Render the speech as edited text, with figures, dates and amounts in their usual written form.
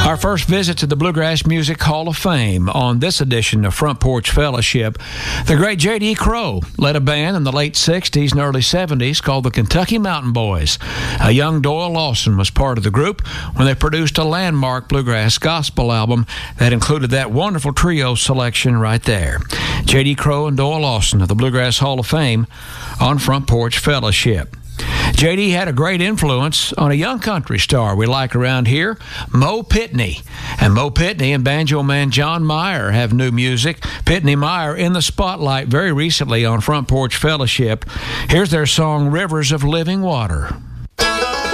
Our first visit to the Bluegrass Music Hall of Fame on this edition of Front Porch Fellowship. The great J.D. Crowe led a band in the late 60s and early 70s called the Kentucky Mountain Boys. A young Doyle Lawson was part of the group when they produced a landmark bluegrass gospel album that included that wonderful trio selection right there. J.D. Crowe and Doyle Lawson of the Bluegrass Hall of Fame on Front Porch Fellowship. J.D. had a great influence on a young country star we like around here, Mo Pitney. And Mo Pitney and banjo man John Mayer have new music. Pitney Meyer in the spotlight very recently on Front Porch Fellowship. Here's their song, Rivers of Living Water.